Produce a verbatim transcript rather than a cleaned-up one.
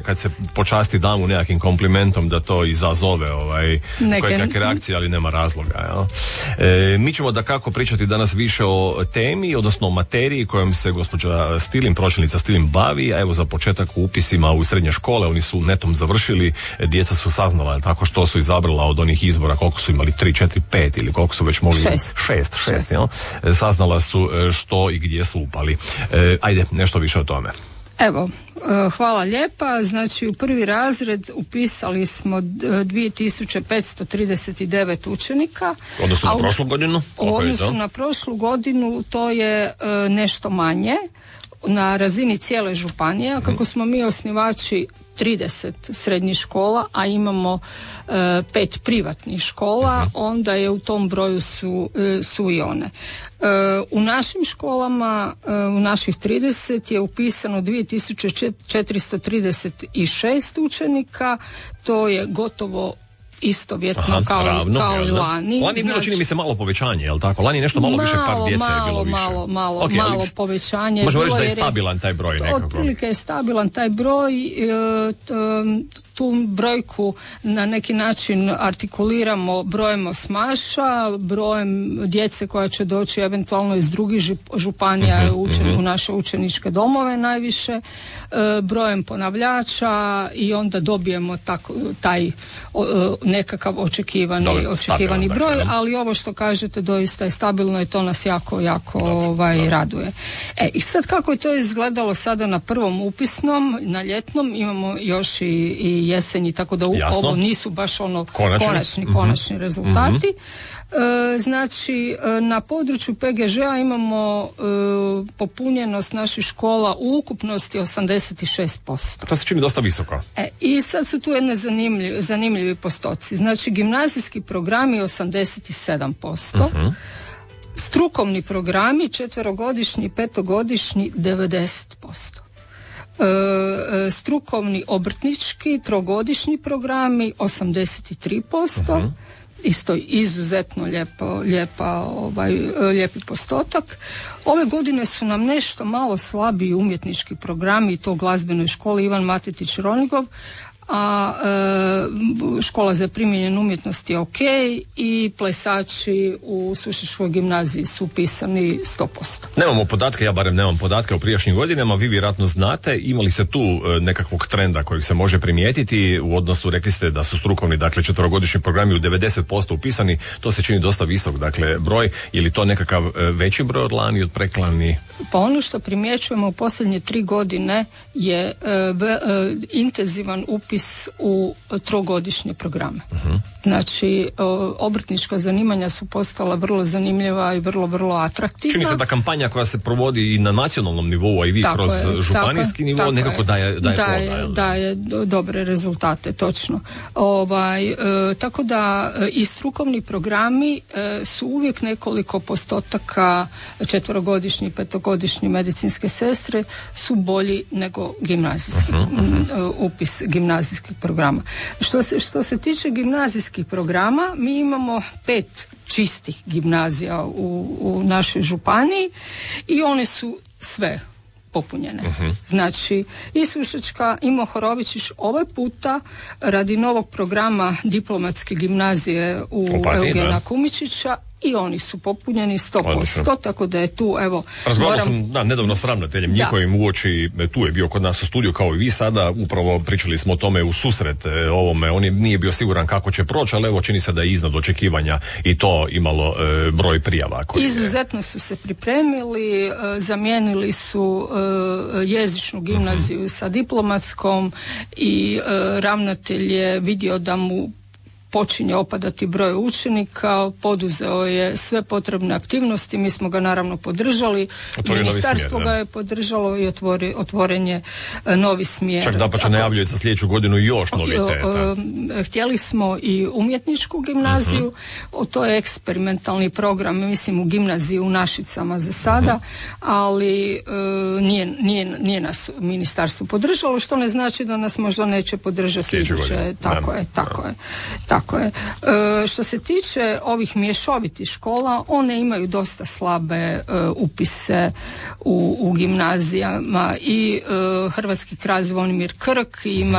kad se počasti damu nekakvim komplimentom da to izazove ovaj, koje kakve reakcije, ali nema razloga. Ja. E, mi ćemo da kako pričati danas više o temi, odnosno o materiji kojom se gospođa Stilin, pročelnica Stilin bavi, a evo za početak u upisima u srednje škole, oni su netom završili, djeca su saznala tako što su izabrala od onih izbora, koliko su imali, tri, četiri, pet ili koliko su već mogli, šest, šest, šest, šest. Ja. Saznala su što i gdje su upali. E, ajde, nešto više o tome. Evo, hvala lijepa. Znači, u prvi razred upisali smo dvije tisuće petsto trideset devet učenika. Odnosno na prošlu godinu? U odnosu na prošlu godinu to je nešto manje na razini cijele županije. A kako smo mi osnivači trideset srednjih škola, a imamo e, pet privatnih škola, uh-huh. onda je u tom broju su, e, su i one. E, u našim školama, e, u naših trideset je upisano dvije tisuće četiristo trideset šest učenika, to je gotovo istovjetno Aha, kao, ravno, kao i lani. Lani je bilo, znači, čini mi se, malo povećanje, je li tako? Lani je nešto malo, malo više, par djece malo, je bilo više. Malo, malo, okay, malo povećanje. Možemo reći da je stabilan taj broj nekako. Otprilike je stabilan taj broj. E, t, tu brojku na neki način artikuliramo brojem osmaša, brojem djece koja će doći eventualno iz drugih županija uh-huh, učen, uh-huh. u naše učeničke domove najviše, e, brojem ponavljača i onda dobijemo tako, taj o, nekakav očekivani, Dobre, očekivani stabilan, broj, dakle, ali ovo što kažete doista je stabilno i to nas jako, jako Dobre, ovaj, Dobre. raduje. E, i sad kako je to izgledalo sada na prvom upisnom, na ljetnom, imamo još i, i jesenji, tako da u, ovo nisu baš ono konačni, konačni, mm-hmm. konačni rezultati. Mm-hmm. E, znači, na području P G Ž-a imamo e, popunjenost naših škola u ukupnosti osamdeset šest posto. To se čini dosta visoko. E, I sad su tu jedne zanimljivi, zanimljivi postoci. Znači, gimnazijski programi osamdeset sedam posto. Mm-hmm. Strukovni programi, četverogodišnji i petogodišnji, devedeset posto. E, strukovni obrtnički trogodišnji programi osamdeset tri posto. Uh-huh. Isto izuzetno lijepo, lijepa, ovaj, lijepi postotak. Ove godine su nam nešto malo slabiji umjetnički programi, i to u glazbenoj školi Ivan Matetić Ronigov, a e, škola za primijenjenu umjetnost je ok i plesači u Sušačkoj gimnaziji su upisani sto posto. Nemamo podatke, ja barem nemam podatke o prijašnjim godinama, vi vjerojatno znate, imali se tu e, nekakvog trenda kojeg se može primijetiti u odnosu, rekli ste da su strukovni, dakle četverogodišnji programi u devedeset posto upisani, to se čini dosta visok, dakle broj, je li to nekakav e, veći broj od lani, od preklani? Pa ono što primjećujemo u posljednje tri godine je e, be, e, intenzivan upis u trogodišnje programe. Uh-huh. Znači, obrtnička zanimanja su postala vrlo zanimljiva i vrlo, vrlo atraktivna. Čini se da kampanja koja se provodi i na nacionalnom nivou, a i vi tako kroz je, županijski tako, nivo, tako nekako daje, daje, daje ploda. Daje dobre rezultate, točno. Ovaj, e, tako da i strukovni programi e, su uvijek nekoliko postotaka, četverogodišnji, petogodišnji medicinske sestre su bolji nego gimnazijski uh-huh, uh-huh. upis gimnazijskih programa. Što se, što se tiče gimnazijskih programa, mi imamo pet čistih gimnazija u, u našoj županiji i one su sve popunjene. Uh-huh. Znači, i Sušačka i Mohorovičić ovaj puta radi novog programa diplomatske gimnazije u Opati, Eugena da. Kumičića i oni su popunjeni sto posto, odlično. Tako da je tu, evo... Razgovarao moram... sam, da, nedavno s ravnateljem njihovim uoči, tu je bio kod nas u studiju kao i vi sada, upravo pričali smo o tome u susret e, ovome, on je, nije bio siguran kako će proći, ali evo čini se da je iznad očekivanja i to imalo e, broj prijava. Koji Izuzetno je... su se pripremili, e, zamijenili su e, jezičnu gimnaziju uh-huh. sa diplomatskom i e, ravnatelj je vidio da mu počinje opadati broj učenika, poduzeo je sve potrebne aktivnosti, mi smo ga naravno podržali, otvorio ministarstvo smjer, ga je podržalo i otvori, otvoren je uh, novi smjer. Čak da pa će najavljuje za sljedeću godinu još noviteta. Htjeli smo i umjetničku gimnaziju, uh-huh. to je eksperimentalni program, mislim u gimnaziji u Našicama za sada, uh-huh. ali uh, nije, nije, nije nas ministarstvo podržalo, što ne znači da nas možda neće podržati iduće. Tako je, tako je. Tako je. E, što se tiče ovih mješovitih škola, one imaju dosta slabe e, upise u, u gimnazijama i e, Hrvatski kralj Zvonimir Krk ima